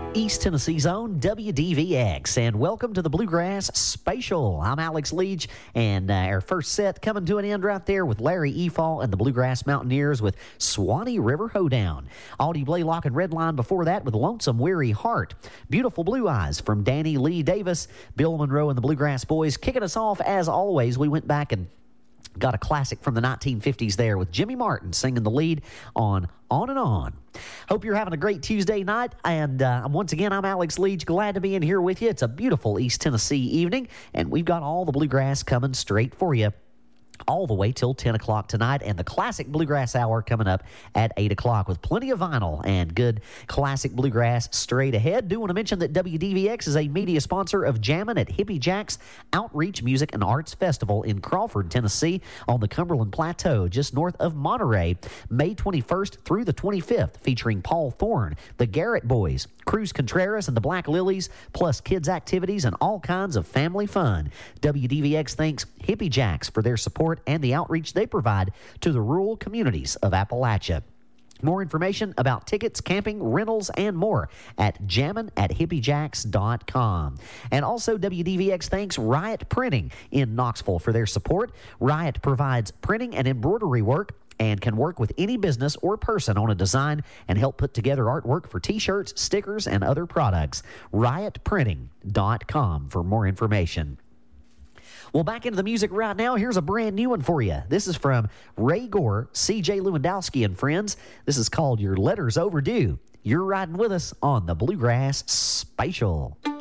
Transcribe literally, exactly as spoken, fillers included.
East Tennessee's own W D V X, and welcome to the Bluegrass Spatial. I'm Alex Leach, and uh, our first set coming to an end right there with Larry Efall and the Bluegrass Mountaineers with Swanee River Hoedown. Audie Blaylock and Redline before that with Lonesome Weary Heart. Beautiful Blue Eyes from Danny Lee Davis. Bill Monroe and the Bluegrass Boys kicking us off as always. We went back and got a classic from the nineteen fifties there with Jimmy Martin singing the lead on On and On. Hope you're having a great Tuesday night. And uh, once again, I'm Alex Leach. Glad to be in here with you. It's a beautiful East Tennessee evening, and we've got all the bluegrass coming straight for you all the way till ten o'clock tonight, and the Classic Bluegrass Hour coming up at eight o'clock with plenty of vinyl and good classic bluegrass straight ahead. Do want to mention that W D V X is a media sponsor of Jammin' at Hippie Jack's Outreach Music and Arts Festival in Crawford, Tennessee on the Cumberland Plateau, just north of Monterey, May twenty-first through the twenty-fifth, featuring Paul Thorne, the Garrett Boys, Cruz Contreras, and the Black Lilies, plus kids' activities and all kinds of family fun. W D V X thanks Hippie Jacks for their support and the outreach they provide to the rural communities of Appalachia. More information about tickets, camping, rentals, and more at jammin at hippie jacks dot com. And also, W D V X thanks Riot Printing in Knoxville for their support. Riot provides printing and embroidery work and can work with any business or person on a design and help put together artwork for t-shirts, stickers, and other products. riot printing dot com for more information. Well, back into the music right now. Here's a brand new one for you. This is from Ray Gore, C J Lewandowski and friends. This is called Your Letter's Overdue. You're riding with us on the Bluegrass Spatial.